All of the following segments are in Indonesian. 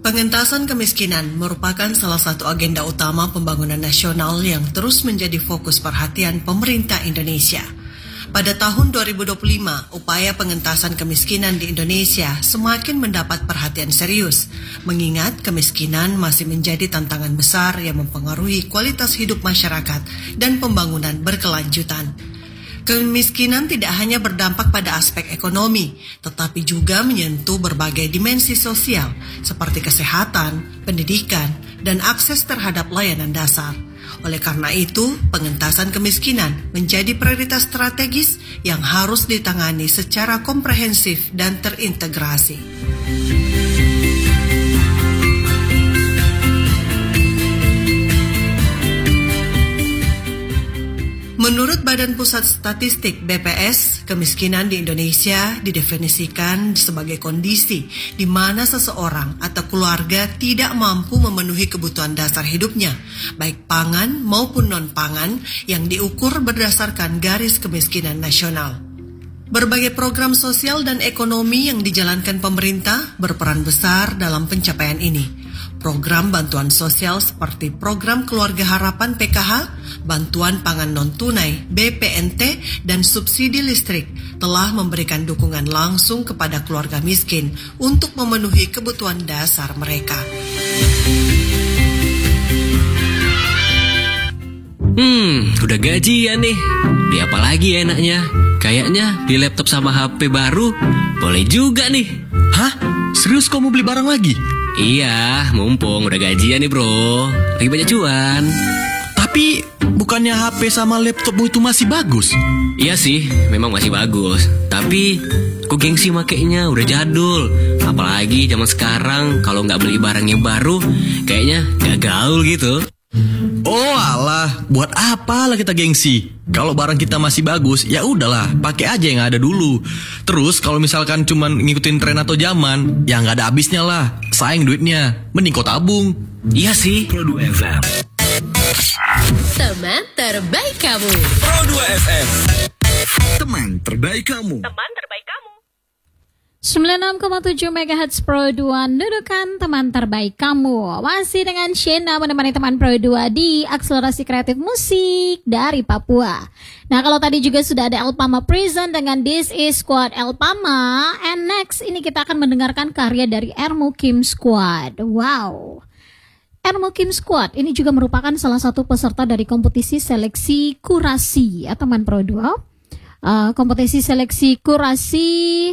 Pengentasan kemiskinan merupakan salah satu agenda utama pembangunan nasional yang terus menjadi fokus perhatian pemerintah Indonesia. Pada tahun 2025, upaya pengentasan kemiskinan di Indonesia semakin mendapat perhatian serius, mengingat kemiskinan masih menjadi tantangan besar yang mempengaruhi kualitas hidup masyarakat dan pembangunan berkelanjutan. Kemiskinan tidak hanya berdampak pada aspek ekonomi, tetapi juga menyentuh berbagai dimensi sosial seperti kesehatan, pendidikan, dan akses terhadap layanan dasar. Oleh karena itu, pengentasan kemiskinan menjadi prioritas strategis yang harus ditangani secara komprehensif dan terintegrasi. Menurut Badan Pusat Statistik (BPS), kemiskinan di Indonesia didefinisikan sebagai kondisi di mana seseorang atau keluarga tidak mampu memenuhi kebutuhan dasar hidupnya, baik pangan maupun non-pangan, yang diukur berdasarkan garis kemiskinan nasional. Berbagai program sosial dan ekonomi yang dijalankan pemerintah berperan besar dalam pencapaian ini. Program bantuan sosial seperti Program Keluarga Harapan PKH, Bantuan Pangan Non-Tunai BPNT, dan subsidi listrik telah memberikan dukungan langsung kepada keluarga miskin untuk memenuhi kebutuhan dasar mereka. Udah gajian nih. Beli apa lagi enaknya? Kayaknya beli laptop sama HP baru boleh juga nih. Hah? Serius kau mau beli barang lagi? Iya, mumpung udah gajian nih bro. Lagi banyak cuan. Tapi bukannya HP sama laptopmu itu masih bagus? Iya sih, memang masih bagus. Tapi kok gengsi makainya udah jadul. Apalagi zaman sekarang kalau nggak beli barang yang baru, kayaknya gak gaul gitu. Oh alah, buat apa lah kita gengsi? Kalau barang kita masih bagus, ya udahlah, pakai aja yang ada dulu. Terus kalau misalkan cuman ngikutin tren atau zaman, ya nggak ada habisnya lah. Sayang duitnya, mending kau tabung. Iya sih. Pro 2 FM. Teman terbaik kamu. Pro 2 FM. Teman terbaik kamu. 96,7 MHz Pro 2, dudukan teman terbaik kamu. Masih dengan Shena menemani teman Pro 2 di akselerasi kreatif musik dari Papua. Nah, kalau tadi juga sudah ada Elpama Prison dengan This Is Squad Elpama. And next, ini kita akan mendengarkan karya dari Ermu Kim Squad. Wow. Ermu Kim Squad ini juga merupakan salah satu peserta dari kompetisi seleksi kurasi ya teman Pro 2. Kompetisi seleksi kurasi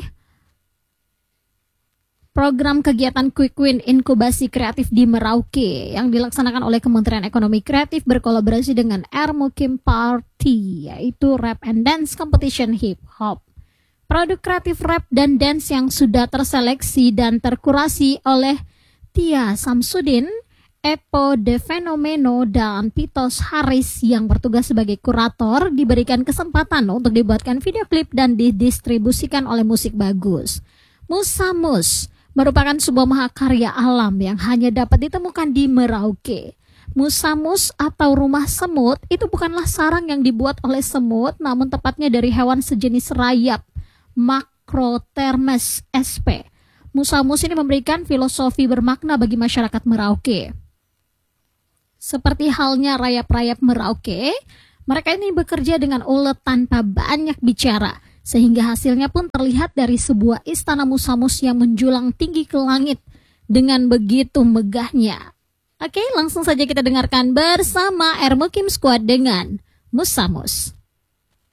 program kegiatan Quick Win Inkubasi Kreatif di Merauke yang dilaksanakan oleh Kementerian Ekonomi Kreatif berkolaborasi dengan Ermu Kim Party, yaitu Rap and Dance Competition Hip Hop. Produk kreatif rap dan dance yang sudah terseleksi dan terkurasi oleh Tia Samsudin, Epo De Fenomeno, dan Pitos Haris yang bertugas sebagai kurator diberikan kesempatan untuk dibuatkan video klip dan didistribusikan oleh Musik Bagus. Musamus merupakan sebuah mahakarya alam yang hanya dapat ditemukan di Merauke. Musamus atau rumah semut itu bukanlah sarang yang dibuat oleh semut, namun tepatnya dari hewan sejenis rayap, Macrothermes sp. Musamus ini memberikan filosofi bermakna bagi masyarakat Merauke. Seperti halnya rayap-rayap Merauke, mereka ini bekerja dengan ulet tanpa banyak bicara, sehingga hasilnya pun terlihat dari sebuah istana musamus yang menjulang tinggi ke langit dengan begitu megahnya. Oke, langsung saja kita dengarkan bersama Ermu Kim Squad dengan Musamus.